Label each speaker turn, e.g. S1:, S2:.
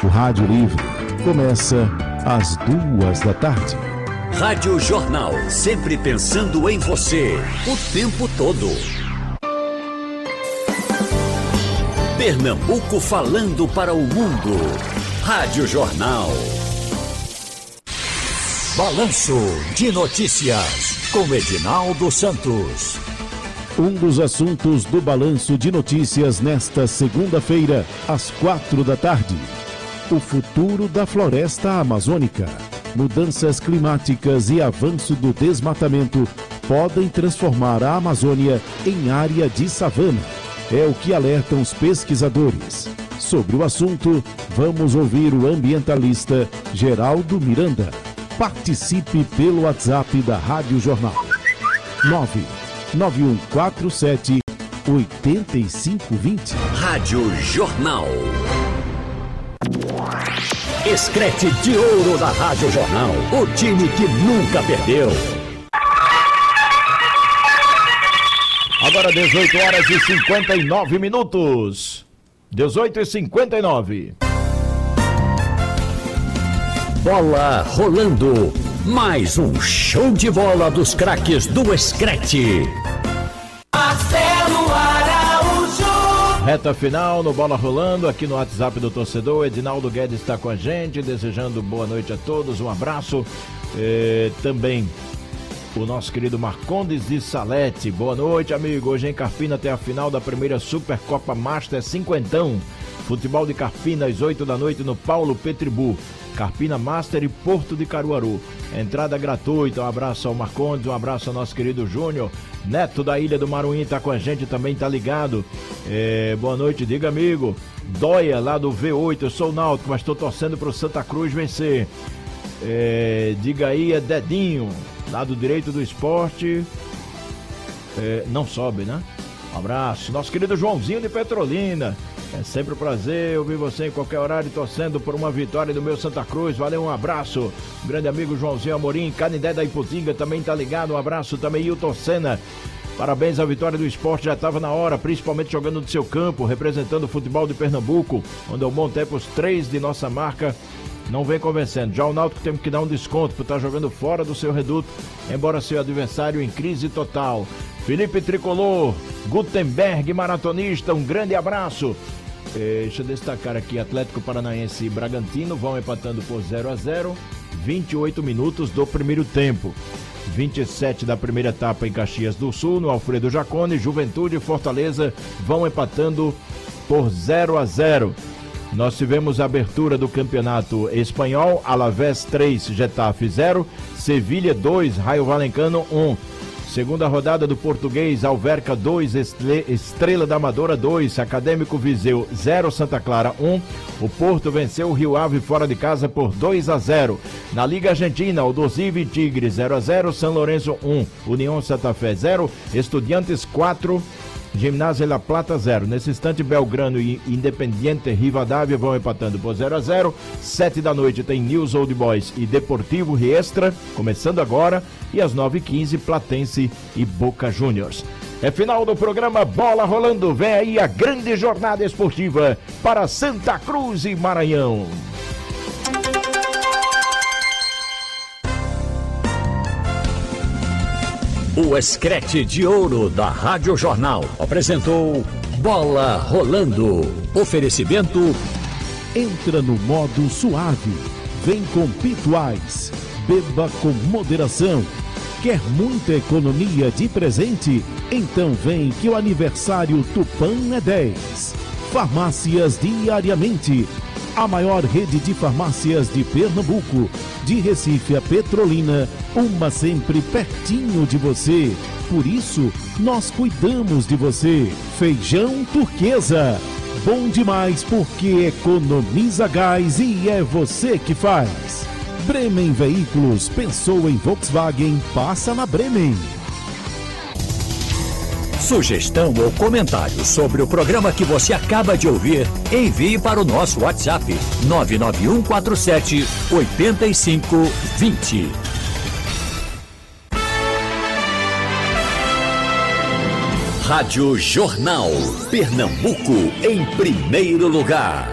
S1: Pernambuco Rádio Livre começa às 14h.
S2: Rádio Jornal, sempre pensando em você, o tempo todo. Pernambuco falando para o mundo. Rádio Jornal. Balanço de notícias com Edinaldo Santos.
S1: Um dos assuntos do Balanço de Notícias nesta segunda-feira, às 16h. O futuro da floresta amazônica. Mudanças climáticas e avanço do desmatamento podem transformar a Amazônia em área de savana. É o que alertam os pesquisadores. Sobre o assunto, vamos ouvir o ambientalista Geraldo Miranda. Participe pelo WhatsApp da Rádio Jornal. 99147-8520.
S2: Rádio Jornal. Escrete de ouro da Rádio Jornal. O time que nunca perdeu.
S3: Agora 18h59. 18h59.
S2: Bola rolando. Mais um show de bola dos craques do Escrete.
S4: Marcelo Araújo.
S3: Reta final no Bola Rolando, aqui no WhatsApp do torcedor. Edinaldo Guedes está com a gente, desejando boa noite a todos, um abraço. Também o nosso querido Marcondes de Salete. Boa noite, amigo. Hoje em Carpina tem a final da primeira Supercopa Master Cinquentão. Futebol de Carpina às 20h no Paulo Petribu. Carpina Master e Porto de Caruaru. Entrada gratuita. Um abraço ao Marcondes, um abraço ao nosso querido Júnior Neto da Ilha do Maruim, tá com a gente também, tá ligado. Boa noite, diga amigo. Dóia lá do V8, eu sou o Náutico, mas tô torcendo pro Santa Cruz vencer. Diga aí, é Dedinho, lado direito do esporte. Não sobe, né? Um abraço. Nosso querido Joãozinho de Petrolina. É sempre um prazer ouvir você em qualquer horário, torcendo por uma vitória do meu Santa Cruz. Valeu, um abraço. Grande amigo Joãozinho Amorim, Canindé da Iputinga também tá ligado. Um abraço também, Hilton Senna. Parabéns à vitória do esporte, já estava na hora, principalmente jogando no seu campo, representando o futebol de Pernambuco, onde é um bom tempo, os 3 de nossa marca não vem convencendo. Já o Náutico temos que dar um desconto por estar jogando fora do seu reduto, embora seu adversário em crise total. Felipe Tricolor, Gutenberg, maratonista, um grande abraço. Deixa eu destacar aqui, Atlético Paranaense e Bragantino vão empatando por 0-0, 28 minutos do primeiro tempo. 27 da primeira etapa em Caxias do Sul, no Alfredo Jaconi, Juventude e Fortaleza vão empatando por 0-0. Nós tivemos a abertura do campeonato espanhol, Alavés 3, Getafe 0, Sevilha 2, Raio Valencano 1. Segunda rodada do português, Alverca 2, Estrela da Amadora 2, Acadêmico Viseu 0, Santa Clara 1. O Porto venceu o Rio Ave fora de casa por 2-0. Na Liga Argentina, Aldosivi e Tigre 0-0, São Lourenço 1, União Santa Fé 0, Estudiantes 4, Gimnasia La Plata 0. Nesse instante, Belgrano e Independiente Rivadavia vão empatando por 0-0. 7h tem News Old Boys e Deportivo Riestra, começando agora. E às 9h15, Platense e Boca Juniors. É final do programa Bola Rolando. Vem aí a grande jornada esportiva para Santa Cruz e Maranhão.
S2: O Escrete de ouro da Rádio Jornal apresentou Bola Rolando. Oferecimento.
S1: Entra no modo suave. Vem com Pituais. Beba com moderação. Quer muita economia de presente? Então vem que o aniversário Tupã é 10. Farmácias Diariamente. A maior rede de farmácias de Pernambuco. De Recife a Petrolina, uma sempre pertinho de você. Por isso, nós cuidamos de você. Feijão Turquesa. Bom demais porque economiza gás e é você que faz. Bremen Veículos, pensou em Volkswagen, passa na Bremen.
S2: Sugestão ou comentário sobre o programa que você acaba de ouvir, envie para o nosso WhatsApp 99147-8520. Rádio Jornal, Pernambuco em primeiro lugar.